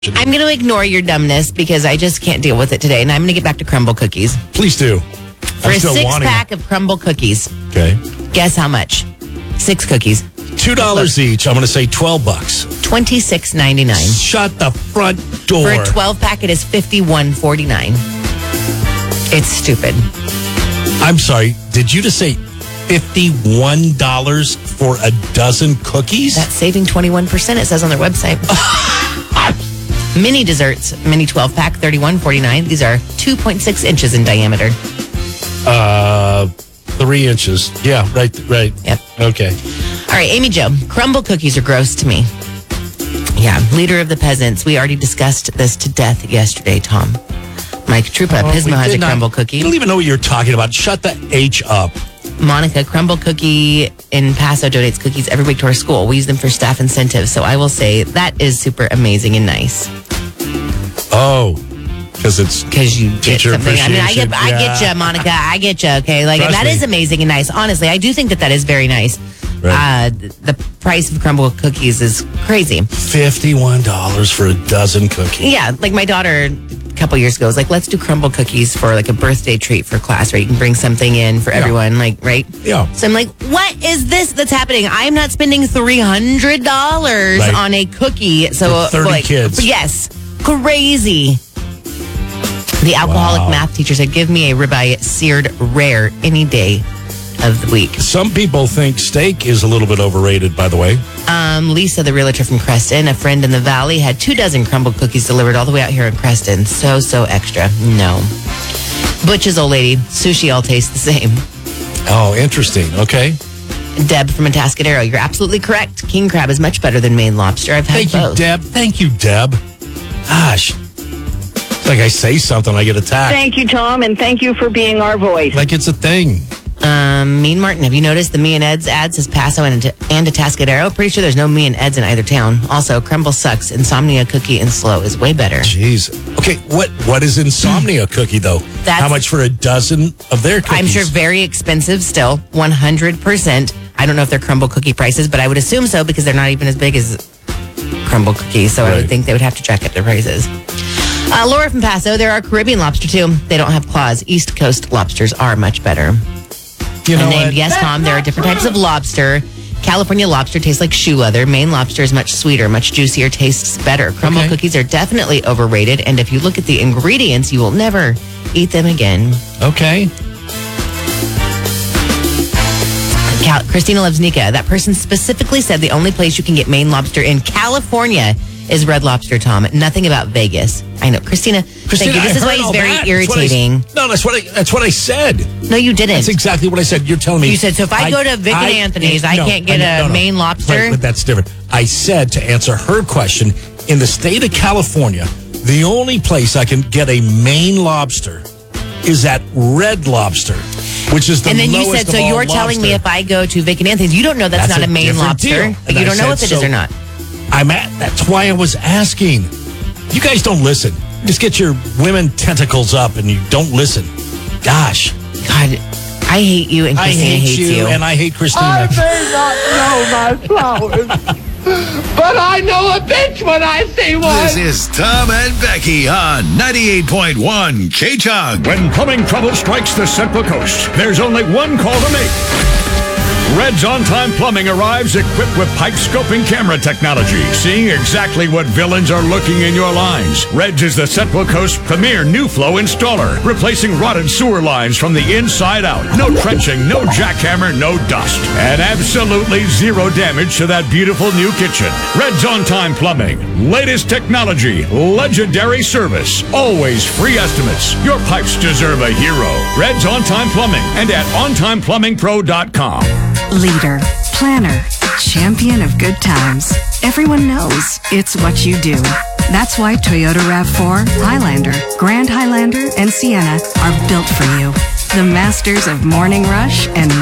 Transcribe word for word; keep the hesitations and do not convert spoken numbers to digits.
I'm going to ignore your dumbness because I just can't deal with it today, and I'm going to get back to crumble cookies. Please do. For I'm a six-pack of crumble cookies. Okay. Guess how much? Six cookies. Two dollars each. I'm going to say twelve bucks. Twenty-six ninety-nine. Shut the front door. For a twelve pack, it is fifty-one forty-nine. It's stupid. I'm sorry. Did you just say fifty-one dollars for a dozen cookies? That's saving twenty-one percent. It says on their website. Mini desserts, mini twelve pack, thirty-one forty-nine. These are two point six inches in diameter. Uh, three inches. Yeah, right, right. Yep. Okay. All right, Amy Jo, crumble cookies are gross to me. Yeah, leader of the peasants. We already discussed this to death yesterday, Tom. Mike Trupa, Oh, Pismo has a not, crumble cookie. You don't even know what you're talking about. Shut the H up. Monica, crumble cookie in Paso donates cookies every week to our school. We use them for staff incentives. So I will say that is super amazing and nice. Oh, because it's because you get teacher something. I mean, I get, yeah. I get you, Monica. I get you. Okay, like Trust and that me. is amazing and nice. Honestly, I do think that that is very nice. Right. Uh, the price of crumble cookies is crazy. fifty-one dollars for a dozen cookies. Yeah, like my daughter a couple years ago was like, let's do crumble cookies for like a birthday treat for class, right? You can bring something in for everyone, like, right? Yeah. So I'm like, what is this that's happening? I'm not spending three hundred dollars Right. on a cookie. So, For thirty like, kids. Yes. Crazy. The alcoholic Wow. math teacher said, give me a ribeye seared rare any day of the week. Some people think steak is a little bit overrated, by the way. Um, Lisa, the realtor from Creston, a friend in the Valley, had two dozen crumble cookies delivered all the way out here in Creston. So, so extra. No. Butch's old lady, sushi all tastes the same. Oh, interesting. Okay. Deb from Atascadero, you're absolutely correct. King crab is much better than Maine lobster. I've had Thank both. you, Deb. Thank you, Deb. Gosh. It's like I say something, I get attacked. Thank you, Tom, and thank you for being our voice. Like it's a thing. Um, Mean Martin, have you noticed the Me and Ed's ad says Paso and, and Atascadero? Pretty sure there's no Me and Ed's in either town. Also, crumble sucks. Insomnia cookie and slow is way better. Jeez. Okay, what what is Insomnia cookie, though? That's- How much for a dozen of their cookies? I'm sure very expensive still, one hundred percent. I don't know if they're crumble cookie prices, but I would assume so because they're not even as big as crumble cookies. So I Right. would think they would have to jack up their prices. Uh, Laura from Paso, there are Caribbean lobster too. They don't have claws. East Coast lobsters are much better. You know and then, what? yes, Tom, there are different types of lobster. California lobster tastes like shoe leather. Maine lobster is much sweeter, much juicier, tastes better. Crumble Okay. cookies are definitely overrated, and if you look at the ingredients, you will never eat them again. Okay. Cal- Christina loves Nika. That person specifically said the only place you can get Maine lobster in California is Red Lobster, Tom. Nothing about Vegas. I know. Christina, Christina, thank you. This I is why heard he's all very that. That's what I- irritating. no, that's what I that's what I said. No, you didn't. That's exactly what I said. You're telling me. You said, so if I, go to Vic and Anthony's, I no, can't get I- a no, no. Maine lobster? Right, but that's different. I said to answer her question, in the state of California, the only place I can get a Maine lobster is at Red Lobster, which is the And then you lowest said, of so all you're telling me lobster. if I go to Vic and Anthony's, you don't know that's, That's not a a Maine different lobster, deal. but And you I don't know if said, it is so- or not. I'm at. That's why I was asking. You guys don't listen. Just get your women tentacles up and you don't listen. Gosh. God, I hate you and I Christina hate hates you, you. and I hate Christina. I may not know my flowers, but I know a bitch when I see one. This is Tom and Becky on ninety-eight point one K-Chug. When plumbing trouble strikes the Central Coast, there's only one call to make. Red's On Time Plumbing arrives equipped with pipe scoping camera technology, seeing exactly what villains are looking in your lines. Red's is the Central Coast premier new flow installer, replacing rotted sewer lines from the inside out. No trenching, no jackhammer, no dust. And absolutely zero damage to that beautiful new kitchen. Red's On Time Plumbing. Latest technology, legendary service, always free estimates. Your pipes deserve a hero. Red's On Time Plumbing and at on time plumbing pro dot com. Leader, planner, champion of good times. Everyone knows it's what you do. That's why Toyota RAV four, Highlander, Grand Highlander, and Sienna are built for you. The masters of morning rush and